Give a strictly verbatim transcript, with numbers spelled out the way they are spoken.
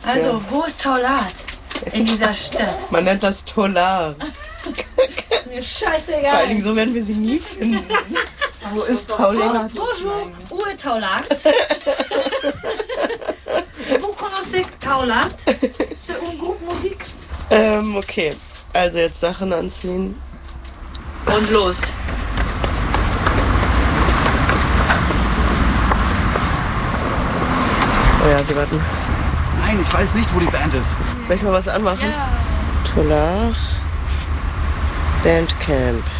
hier. Also, wo ist Taulat in dieser Stadt? Man nennt das Tolar. Ist mir scheißegal. Vor allen Dingen, so werden wir sie nie finden. Wo ist Taulat? Bonjour, où est Taulat? Vous connaissez Taulat? C'est un groupe musique. Ähm, okay. Also jetzt Sachen anziehen. Und los. Oh ja, sie warten. Nein, ich weiß nicht, wo die Band ist. Soll ich mal was anmachen? Ja. Tolar Bandcamp.